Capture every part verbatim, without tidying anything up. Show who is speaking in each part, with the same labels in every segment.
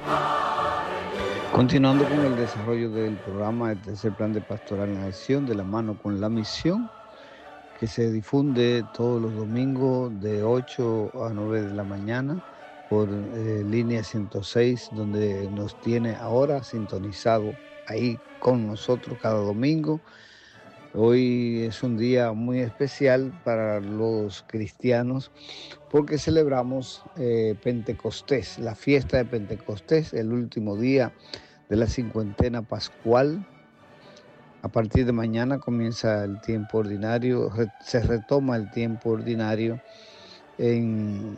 Speaker 1: Continuando con el desarrollo del programa, el tercer plan de pastoral en acción, de la mano con la misión, que se difunde todos los domingos de ocho a nueve de la mañana por eh, línea ciento seis, donde nos tiene ahora sintonizado ahí con nosotros cada domingo. Hoy es un día muy especial para los cristianos porque celebramos eh, Pentecostés, la fiesta de Pentecostés, el último día de la cincuentena pascual. A partir de mañana comienza el tiempo ordinario, re, se retoma el tiempo ordinario en,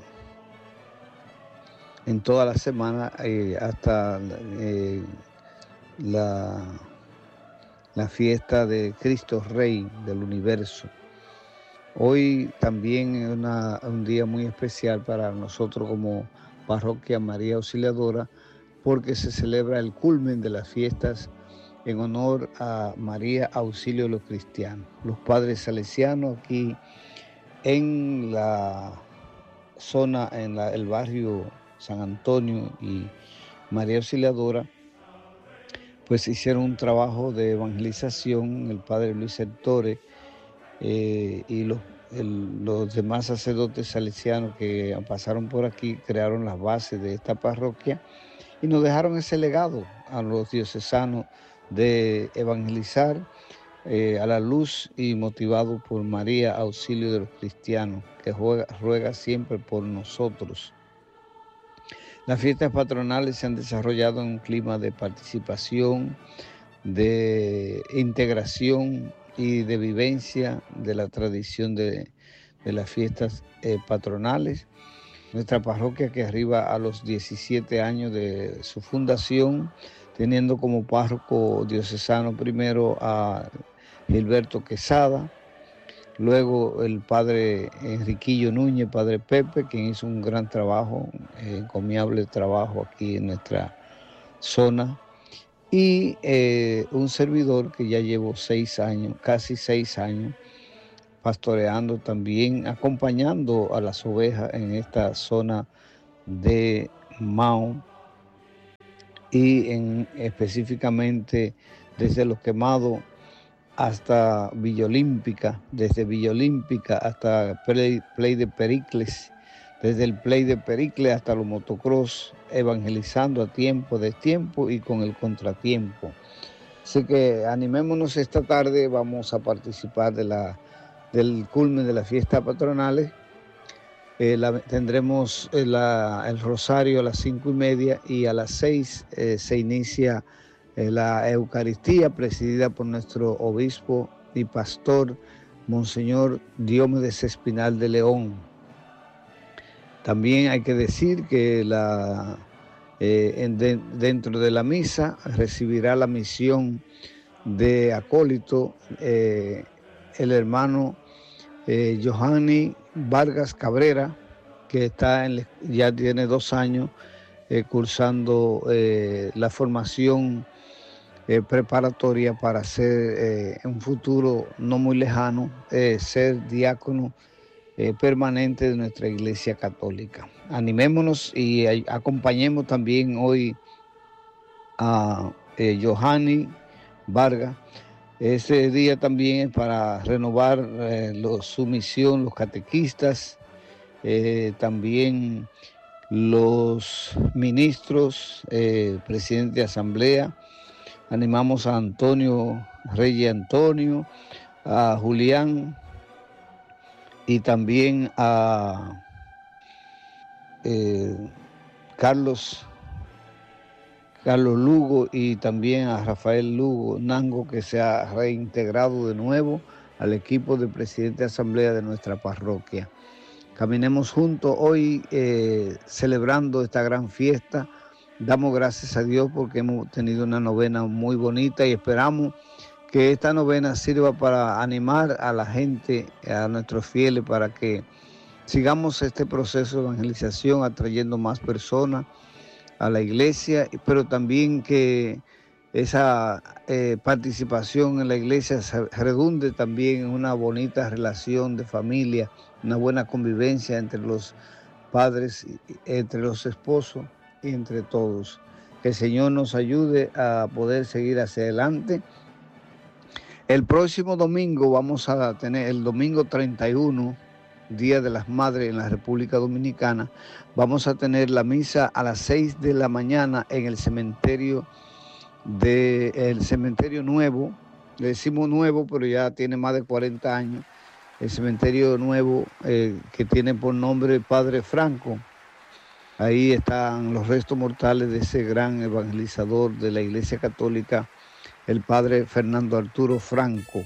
Speaker 1: en toda la semana eh, hasta eh, la, la fiesta de Cristo Rey del universo. Hoy también es una, un día muy especial para nosotros como Parroquia María Auxiliadora, porque se celebra el culmen de las fiestas en honor a María Auxilio de los Cristianos. Los padres salesianos aquí en la zona, en la, el barrio San Antonio y María Auxiliadora, pues hicieron un trabajo de evangelización, el padre Luis Hertore eh, y los, el, los demás sacerdotes salesianos que pasaron por aquí crearon las bases de esta parroquia y nos dejaron ese legado a los diocesanos de evangelizar eh, a la luz y motivado por María Auxilio de los Cristianos, que ruega, ruega siempre por nosotros. Las fiestas patronales se han desarrollado en un clima de participación, de integración y de vivencia de la tradición de, de las fiestas eh, patronales. Nuestra parroquia, que arriba a los diecisiete años de su fundación, teniendo como párroco diocesano primero a Gilberto Quesada, luego el padre Enriquillo Núñez, padre Pepe, quien hizo un gran trabajo, eh, encomiable trabajo aquí en nuestra zona, y eh, un servidor que ya llevo seis años, casi seis años, pastoreando también, acompañando a las ovejas en esta zona de Mao y en, específicamente desde Los Quemados hasta Villa Olímpica, desde Villa Olímpica hasta Play, Play de Pericles, desde el Play de Pericles hasta los motocross, evangelizando a tiempo, destiempo y con el contratiempo. Así que animémonos esta tarde, vamos a participar de la, del culmen de las fiestas patronales. Eh, la, tendremos eh, la, el rosario a las cinco y media y a las seis eh, se inicia eh, la Eucaristía presidida por nuestro obispo y pastor, Monseñor Diomedes Espinal de León. También hay que decir que la, eh, en de, dentro de la misa recibirá la misión de acólito eh, el hermano eh, Johanny Vargas Cabrera, que está en, ya tiene dos años eh, cursando eh, la formación eh, preparatoria para ser eh, en un futuro no muy lejano, eh, ser diácono eh, permanente de nuestra Iglesia Católica. Animémonos y eh, acompañemos también hoy a eh, Johanny Vargas. Ese día también es para renovar eh, lo, su misión, los catequistas, eh, también los ministros, eh, presidente de asamblea. Animamos a Antonio Reyes Antonio, a Julián y también a eh, Carlos Carlos Lugo y también a Rafael Lugo Nango, que se ha reintegrado de nuevo al equipo de presidente de asamblea de nuestra parroquia. Caminemos juntos hoy eh, celebrando esta gran fiesta. Damos gracias a Dios porque hemos tenido una novena muy bonita y esperamos que esta novena sirva para animar a la gente, a nuestros fieles, para que sigamos este proceso de evangelización atrayendo más personas a la iglesia, pero también que esa eh, participación en la iglesia se redunde también en una bonita relación de familia, una buena convivencia entre los padres, entre los esposos y entre todos. Que el Señor nos ayude a poder seguir hacia adelante. El próximo domingo vamos a tener, el domingo treinta y uno, Día de las Madres en la República Dominicana, vamos a tener la misa a las seis de la mañana en el cementerio, de, el cementerio nuevo. Le decimos nuevo, pero ya tiene más de cuarenta años. El cementerio nuevo eh, que tiene por nombre Padre Franco. Ahí están los restos mortales de ese gran evangelizador de la Iglesia Católica, el Padre Fernando Arturo Franco.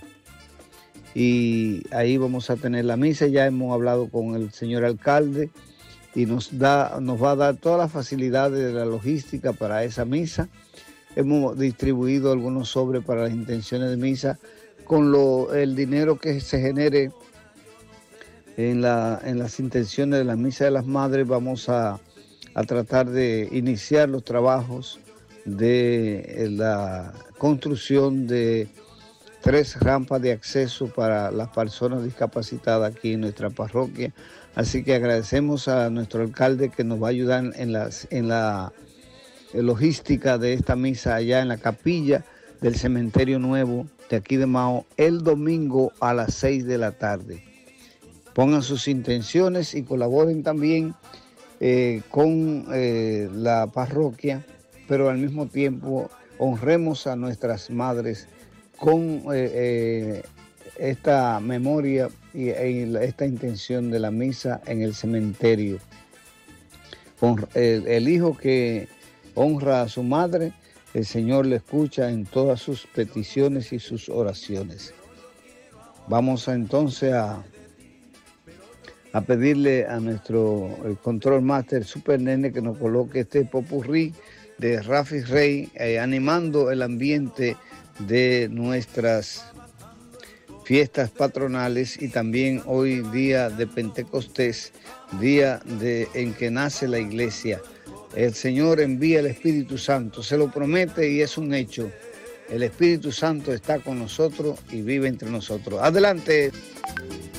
Speaker 1: Y ahí vamos a tener la misa. Ya hemos hablado con el señor alcalde y nos, da, nos va a dar todas las facilidades de la logística para esa misa. Hemos distribuido algunos sobres para las intenciones de misa. Con lo, el dinero que se genere en, la, en las intenciones de la misa de las madres, vamos a, a tratar de iniciar los trabajos de la construcción de tres rampas de acceso para las personas discapacitadas aquí en nuestra parroquia. Así que agradecemos a nuestro alcalde que nos va a ayudar en, las, en la en logística de esta misa allá en la capilla del cementerio nuevo de aquí de Mao el domingo a las seis de la tarde. Pongan sus intenciones y colaboren también eh, con eh, la parroquia, pero al mismo tiempo honremos a nuestras madres con eh, eh, esta memoria y, y esta intención de la misa en el cementerio. El, el hijo que honra a su madre, el Señor le escucha en todas sus peticiones y sus oraciones. Vamos a, entonces a, a pedirle a nuestro el Control Master Super Nene que nos coloque este popurrí de Rafi Rey, eh, animando el ambiente de nuestras fiestas patronales y también hoy día de Pentecostés, día de, en que nace la iglesia. El Señor envía el Espíritu Santo, se lo promete y es un hecho. El Espíritu Santo está con nosotros y vive entre nosotros. Adelante.